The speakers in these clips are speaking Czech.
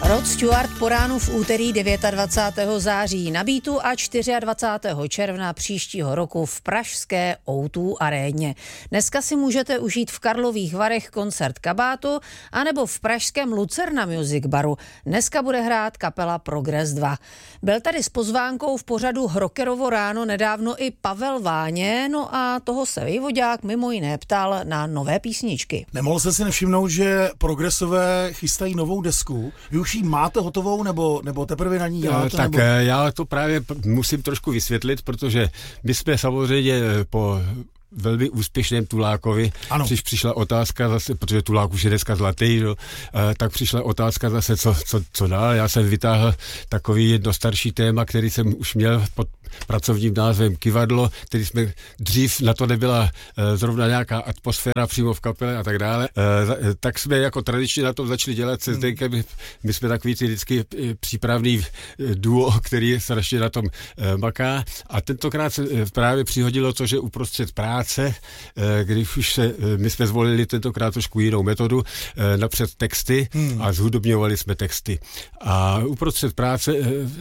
Rod Stewart po ránu v úterý 29. září na Beatu a 24. června příštího roku v pražské O2 aréně. Dneska si můžete užít v Karlových Varech koncert Kabátu anebo v pražském Lucerna Music Baru. Dneska bude hrát kapela Progress 2. Byl tady s pozvánkou v pořadu Rockerovo ráno nedávno i Pavel Váně, no a toho se Vejvodák mimo jiné ptal na nové písničky. Nemohl jste si nevšimnout, že Progressové chystají novou desku? Vy už ji máte hotovou, nebo teprve na ní děláte? Tak nebo... já to právě musím trošku vysvětlit, protože my jsme samozřejmě po velmi úspěšném Tulákovi, když přišla otázka zase, protože Tulák už je dneska zlatý, tak přišla otázka zase, co dál. Já jsem vytáhl takový jedno starší téma, který jsem už měl pod pracovním názvem Kivadlo, který jsme dřív, na to nebyla zrovna nějaká atmosféra přímo v kapele a tak dále, tak jsme jako tradičně na tom začali dělat se Zdenkem. My jsme takový vždycky přípravný duo, který strašně na tom maká, a tentokrát se právě přihodilo to, že uprostřed práce, když už my jsme zvolili tentokrát trošku jinou metodu, napřed texty a zhudobňovali jsme texty. A uprostřed práce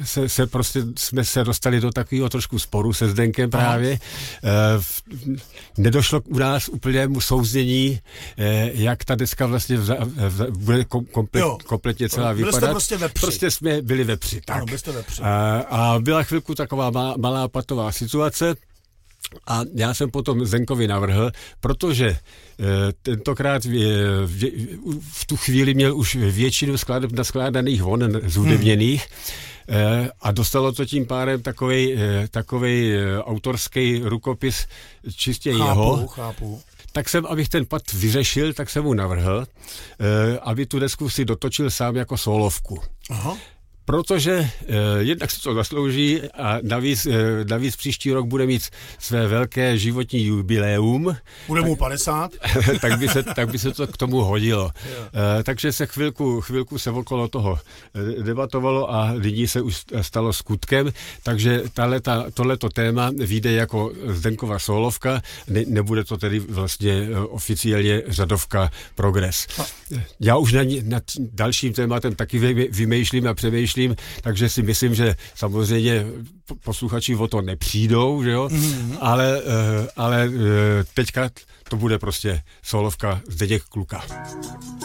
jsme se dostali do takového trošku sporu se Zdenkem právě. Nedošlo u nás úplnému souznění, jak ta deska vlastně bude kompletně celá vypadat. Prostě jsme byli vepři. Tak. Ano, byste vepři. A byla chvilku taková malá patová situace. A já jsem potom Zdenkovi navrhl, protože tentokrát v tu chvíli měl už většinu skladeb naskládaných zhudebněných, a dostalo to tím pádem takovej autorský rukopis čistě jeho. Chápu. Tak jsem, abych ten pad vyřešil, tak jsem mu navrhl, aby tu desku si dotočil sám jako solovku. Aha. Protože jednak si to zaslouží a navíc příští rok bude mít své velké životní jubileum. Bude mu 50. tak by se to k tomu hodilo. Takže se chvilku se okolo toho debatovalo a nyní se už stalo skutkem, takže tohleto téma vyjde jako Zdenkova solovka, nebude to tedy vlastně oficiálně řadovka Progress. Já už nad dalším tématem taky vymýšlím a přemýšlím, takže si myslím, že samozřejmě posluchači o to nepřijdou, že jo? Ale teďka to bude prostě solovka Zdeněk Kluka.